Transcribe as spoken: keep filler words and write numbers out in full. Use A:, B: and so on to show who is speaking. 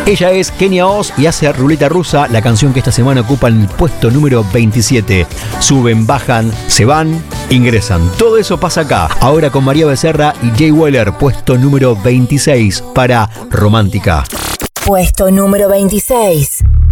A: Ella es Kenia Oz y hace Ruleta Rusa, la canción que esta semana ocupa el puesto número veintisiete. Suben, bajan, se van, ingresan. Todo eso pasa acá. Ahora con María Becerra y Jay Weller, puesto número veintiséis para Romántica.
B: Puesto número veintiséis.